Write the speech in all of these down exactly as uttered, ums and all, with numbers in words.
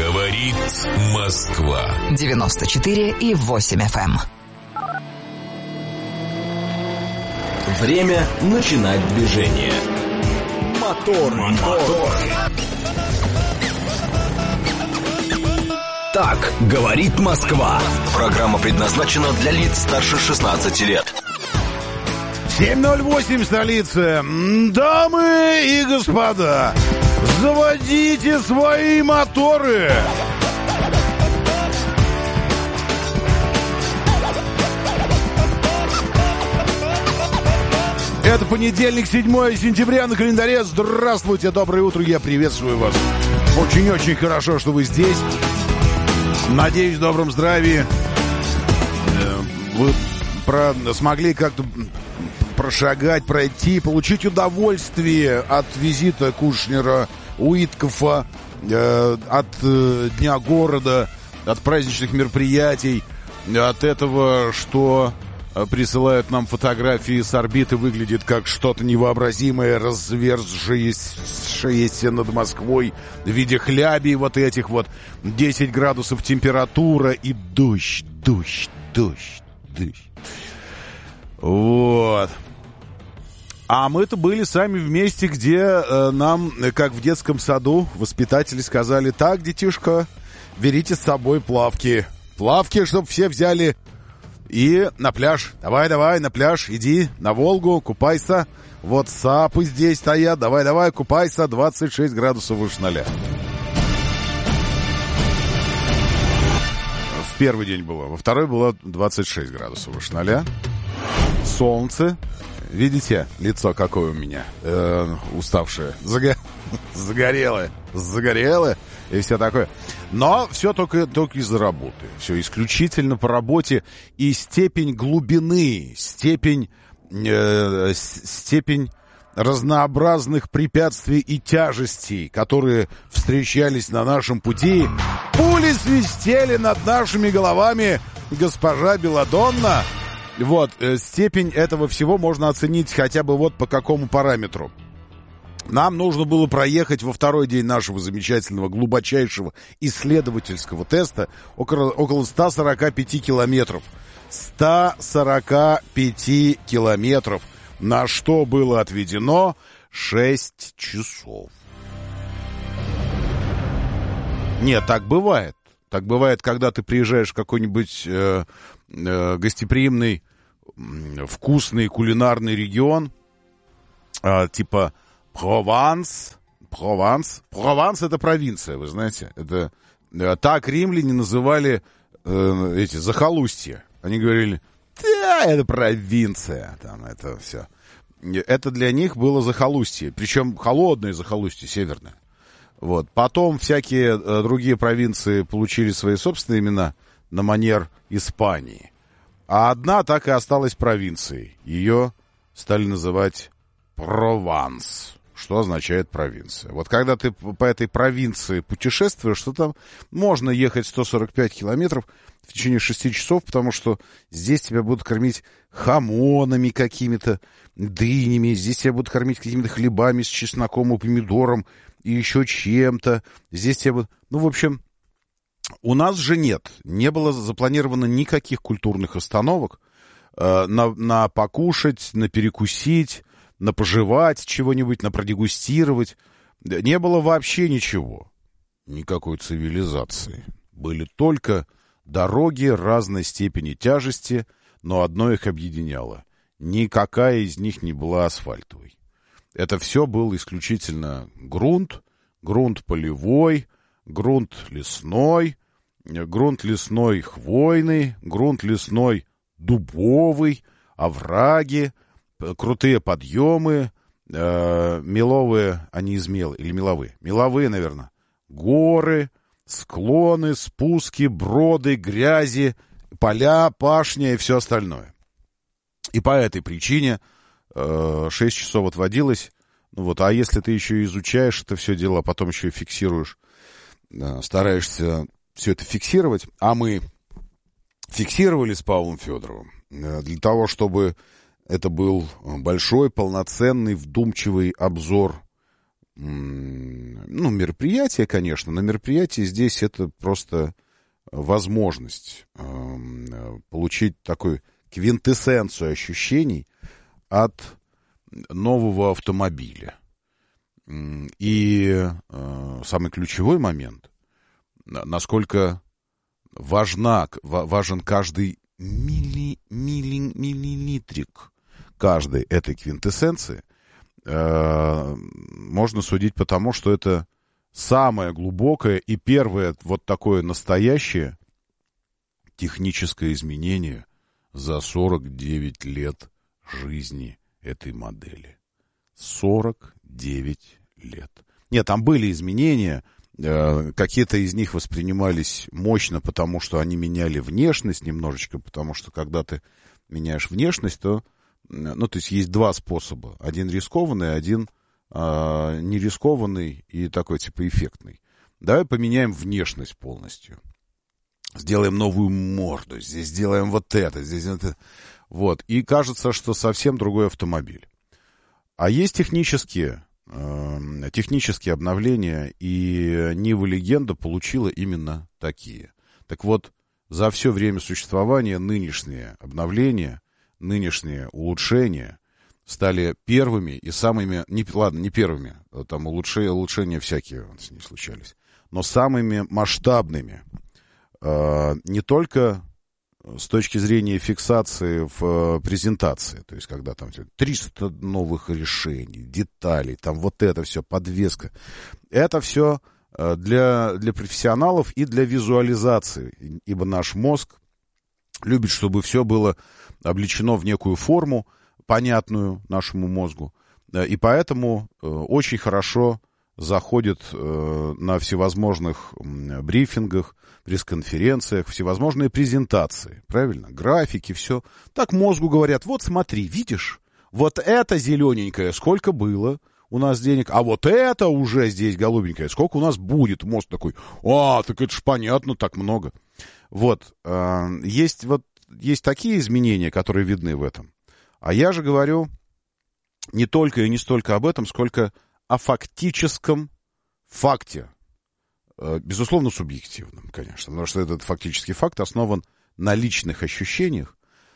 Говорит Москва. девяносто четыре и восемь эф эм. Время начинать движение. Мотор, мотор. Так говорит Москва. Программа предназначена для лиц старше шестнадцати лет. семь ноль восемь, столица. Дамы и господа, заводите свои моторы. Это понедельник, седьмое сентября на календаре. Здравствуйте, доброе утро, я приветствую вас. Очень-очень хорошо, что вы здесь. Надеюсь, в добром здравии вы про... смогли как-то прошагать, пройти, получить удовольствие от визита Кушнера, Уиткофа, э, от э, Дня города, от праздничных мероприятий, от этого, что присылают нам фотографии с орбиты, выглядит как что-то невообразимое, разверзшееся над Москвой в виде хлябей вот этих вот, десять градусов температура и дождь, дождь, дождь, дождь. Вот. А мы-то были сами в месте, где э, нам, как в детском саду, воспитатели сказали: так, детишка, берите с собой плавки. Плавки, чтобы все взяли. И на пляж. Давай, давай, на пляж. Иди на Волгу, купайся. Вот сапы здесь стоят. Давай, давай, купайся. двадцать шесть градусов выше ноля. В первый день было. Во второй было двадцать шесть градусов выше ноля. Солнце. Видите, лицо какое у меня? Э, уставшее. Заго... Загорелое. Загорелое. И все такое. Но все только, только из-за работы. Все исключительно по работе. И степень глубины, степень, э, степень разнообразных препятствий и тяжестей, которые встречались на нашем пути, пули свистели над нашими головами, госпожа Беладонна. Вот, э, степень этого всего можно оценить хотя бы вот по какому параметру. Нам нужно было проехать во второй день нашего замечательного, глубочайшего исследовательского теста около, около ста сорока пяти километров. ста сорока пяти километров, на что было отведено шесть часов. Нет, так бывает. Так бывает, когда ты приезжаешь в какой-нибудь э, э, гостеприимный, э, вкусный кулинарный регион, э, типа Прованс. Прованс. Прованс — это провинция, вы знаете. Это э, так римляне называли э, эти захолустья. Они говорили: да, это провинция. Там это все. Это для них было захолустье. Причем холодное захолустье, северное. Вот. Потом всякие э, другие провинции получили свои собственные имена на манер Испании. А одна так и осталась провинцией. Ее стали называть Прованс, что означает провинция. Вот когда ты по этой провинции путешествуешь, то там можно ехать сто сорок пять километров в течение шести часов, потому что здесь тебя будут кормить хамонами какими-то, дынями, здесь тебя будут кормить какими-то хлебами с чесноком и помидором, и еще чем-то. Здесь тебя будут... Ну, в общем, у нас же нет. Не было запланировано никаких культурных остановок э, на, на покушать, на перекусить, на пожевать чего-нибудь, на продегустировать. Не было вообще ничего. Никакой цивилизации. Были только дороги разной степени тяжести, но одно их объединяло. Никакая из них не была асфальтовой. Это все был исключительно грунт, грунт полевой, грунт лесной, грунт лесной хвойный, грунт лесной дубовый, овраги, крутые подъемы, э, меловые, они из мела, или меловые, меловые, наверное, горы, склоны, спуски, броды, грязи, поля, пашня и все остальное. И по этой причине э, шесть часов отводилось. Ну вот, а если ты еще изучаешь это все дело, а потом еще и фиксируешь, э, стараешься все это фиксировать, а мы фиксировали с Павлом Федоровым э, для того, чтобы это был большой, полноценный, вдумчивый обзор ну, мероприятие, конечно, но мероприятие здесь это просто возможность э, получить такую квинтэссенцию ощущений от нового автомобиля. И э, самый ключевой момент, насколько важна, важен каждый милли, милли, миллилитрик каждой этой квинтэссенции, э, можно судить по тому, что это самое глубокое и первое вот такое настоящее техническое изменение за сорок девять лет жизни этой модели. сорок девять лет. Нет, там были изменения, э, какие-то из них воспринимались мощно, потому что они меняли внешность немножечко, потому что когда ты меняешь внешность, то, ну, то есть есть два способа. Один рискованный, один э, не рискованный и такой типа эффектный. Давай поменяем внешность полностью. Сделаем новую морду, здесь сделаем вот это, здесь это. Вот. И кажется, что совсем другой автомобиль. А есть технические, э, технические обновления, и Нива Легенда получила именно такие. Так вот, за все время существования нынешние обновления, нынешние улучшения стали первыми и самыми, не, ладно, не первыми, там улучшения, улучшения всякие с ней случались, но самыми масштабными. Э, не только с точки зрения фиксации в презентации, то есть когда там триста новых решений, деталей, там вот это все, подвеска. Это все для, для профессионалов и для визуализации, ибо наш мозг любит, чтобы все было облечено в некую форму, понятную нашему мозгу, и поэтому очень хорошо заходит на всевозможных брифингах, пресс-конференциях, всевозможные презентации, правильно? Графики, все. Так мозгу говорят, вот смотри, видишь, вот это зелененькое, сколько было у нас денег, а вот это уже здесь голубенькое, сколько у нас будет. Мозг такой, а, так это ж понятно, так много. Вот, есть вот, есть такие изменения, которые видны в этом. А я же говорю не только и не столько об этом, сколько о фактическом факте. Безусловно, субъективным, конечно, потому что этот фактический факт основан на личных ощущениях,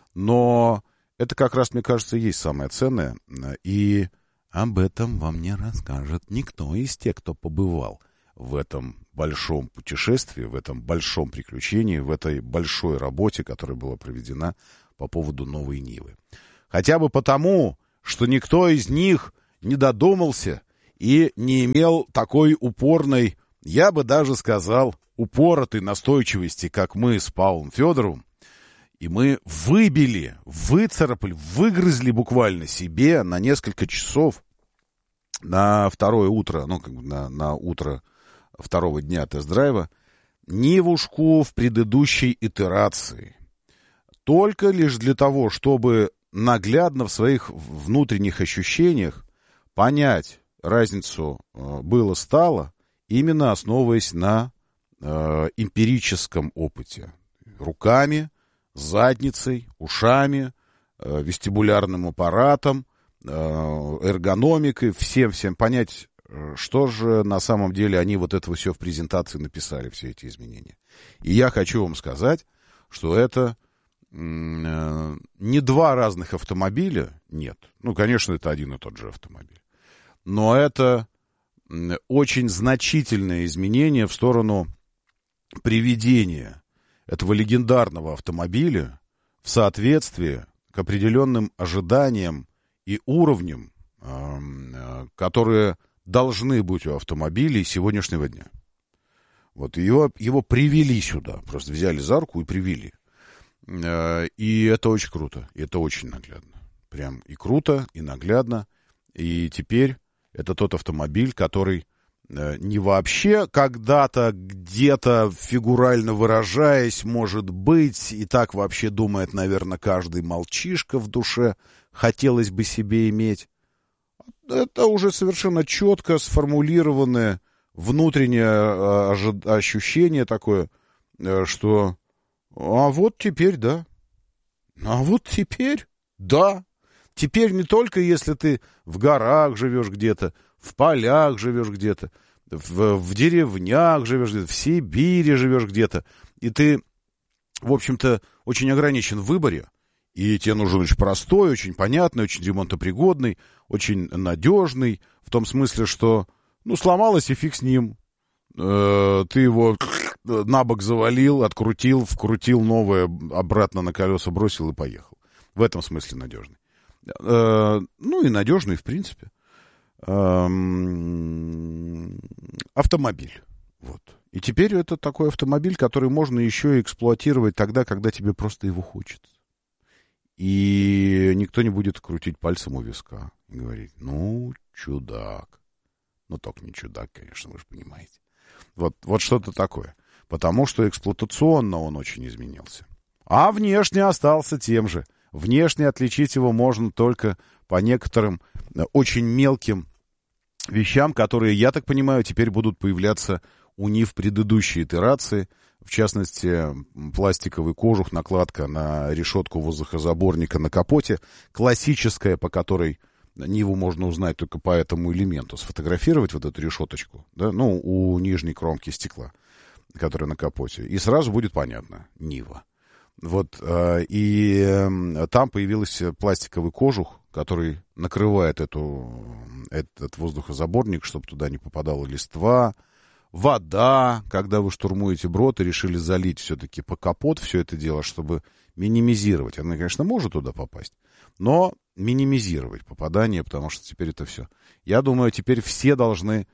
но это как раз, мне кажется, и есть самое ценное, и об этом вам не расскажет никто из тех, кто побывал в этом большом путешествии, в этом большом приключении, в этой большой работе, которая была проведена по поводу новой Нивы. Хотя бы потому, что никто из них не додумался и не имел такой упорной, я бы даже сказал, упоротой настойчивости, как мы с Павлом Федоровым, и мы выбили, выцарапали, выгрызли буквально себе на несколько часов на второе утро, ну, как бы на, на утро второго дня тест-драйва, Нивушку в предыдущей итерации. Только лишь для того, чтобы наглядно в своих внутренних ощущениях понять разницу было-стало, именно основываясь на э, эмпирическом опыте. Руками, задницей, ушами, э, вестибулярным аппаратом, э, эргономикой, всем-всем понять, что же на самом деле они вот это все в презентации написали, все эти изменения. И я хочу вам сказать, что это э, не два разных автомобиля, нет. Ну, конечно, это один и тот же автомобиль. Но это очень значительное изменение в сторону приведения этого легендарного автомобиля в соответствии к определенным ожиданиям и уровням, которые должны быть у автомобилей сегодняшнего дня. Вот его, его привели сюда, просто взяли за руку и привели. И это очень круто, и это очень наглядно. Прям и круто, и наглядно. И теперь это тот автомобиль, который э, не вообще когда-то, где-то фигурально выражаясь, может быть, и так вообще думает, наверное, каждый мальчишка в душе, хотелось бы себе иметь. Это уже совершенно четко сформулированное внутреннее э, ощущение такое, э, что а вот теперь да, а вот теперь да. Теперь не только если ты в горах живешь где-то, в полях живешь где-то, в, в деревнях живешь где-то, в Сибири живешь где-то, и ты, в общем-то, очень ограничен в выборе, и тебе нужен очень простой, очень понятный, очень ремонтопригодный, очень надежный, в том смысле, что, ну, сломалось, и фиг с ним. Э, ты его на бок завалил, открутил, вкрутил новое, обратно на колеса бросил и поехал. В этом смысле надежный. Э, ну, и надежный, в принципе. Э, автомобиль. Вот. И теперь это такой автомобиль, который можно еще и эксплуатировать тогда, когда тебе просто его хочется. И никто не будет крутить пальцем у виска и говорить, ну, чудак. Ну, только не чудак, конечно, вы же понимаете. Вот, вот что-то такое. Потому что эксплуатационно он очень изменился. А внешне остался тем же. Внешне отличить его можно только по некоторым очень мелким вещам, которые, я так понимаю, теперь будут появляться у НИВ предыдущей итерации. В частности, пластиковый кожух, накладка на решетку воздухозаборника на капоте. Классическая, по которой Ниву можно узнать только по этому элементу. Сфотографировать вот эту решеточку, да, ну, у нижней кромки стекла, которая на капоте. И сразу будет понятно. Нива. Вот, и там появился пластиковый кожух, который накрывает эту, этот воздухозаборник, чтобы туда не попадала листва. Вода, когда вы штурмуете брод и решили залить все-таки по капот все это дело, чтобы минимизировать. Она, конечно, может туда попасть, но минимизировать попадание, потому что теперь это все. Я думаю, теперь все должны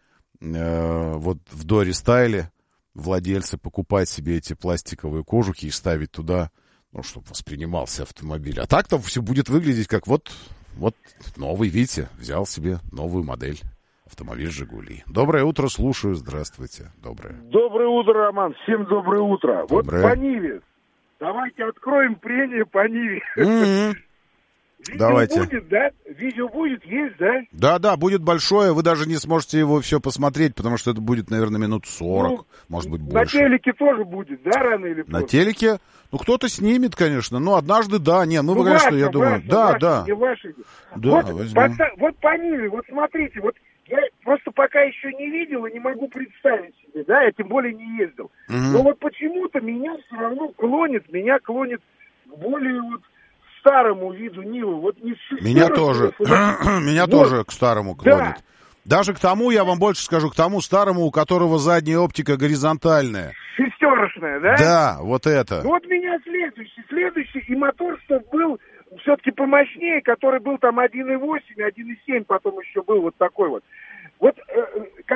э, вот в дорестайле владельцы покупать себе эти пластиковые кожухи и ставить туда, ну, чтобы воспринимался автомобиль. А так-то все будет выглядеть как вот, вот новый, видите, взял себе новую модель. Автомобиль «Жигули». Доброе утро, слушаю. Здравствуйте. Доброе. Доброе утро, Роман. Всем доброе утро. Доброе. Вот по Ниве. Давайте откроем прение по Ниве. Mm-hmm. Видео Давайте. будет, да? Видео будет, есть, да? Да-да, будет большое. Вы даже не сможете его все посмотреть, потому что это будет, наверное, минут сорок, ну, может быть, больше. На телеке тоже будет, да, рано или поздно? На телеке? Ну, кто-то снимет, конечно. Ну, однажды, да. Не, ну, ну конечно, ваша, я думаю. ваша, да, ваша, да. Не ваши. Да, вот, по, вот по Ниве, вот смотрите, вот я просто пока еще не видел и не могу представить себе, да, я тем более не ездил. Угу. Но вот почему-то меня все равно клонит, меня клонит к более вот старому виду Нивы. Вот не меня тоже, меня вот. тоже к старому клонит. Да. Даже к тому, я вам больше скажу, к тому старому, у которого задняя оптика горизонтальная. Шестерочная, да? Да, вот это. Ну вот меня следующий, следующий, и мотор, что был все-таки помощнее, который был там один и восемь, один и семь, потом еще был вот такой вот. Вот э,